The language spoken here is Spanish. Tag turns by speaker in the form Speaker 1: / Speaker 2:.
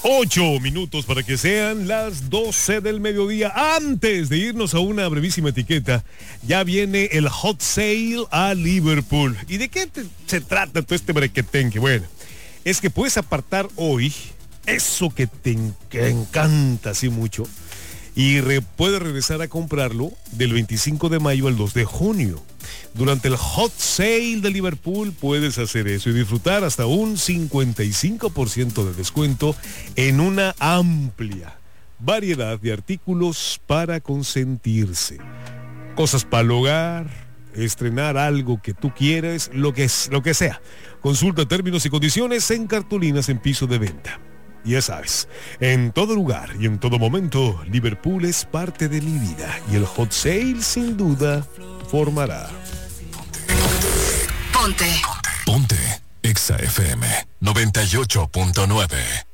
Speaker 1: 8 minutos para que sean las 12 del mediodía. Antes de irnos a una brevísima etiqueta, ya viene el hot sale a Liverpool. ¿Y de qué se trata todo este brequetengue? Bueno, es que puedes apartar hoy eso que te encanta así mucho y puedes regresar a comprarlo del 25 de mayo al 2 de junio. Durante el hot sale de Liverpool puedes hacer eso y disfrutar hasta un 55% de descuento en una amplia variedad de artículos para consentirse. Cosas para el hogar, estrenar algo que tú quieras, lo que sea. Consulta términos y condiciones en cartulinas en piso de venta. Ya sabes, en todo lugar y en todo momento, Liverpool es parte de mi vida y el hot sale sin duda formará.
Speaker 2: Ponte Exa FM 98.9.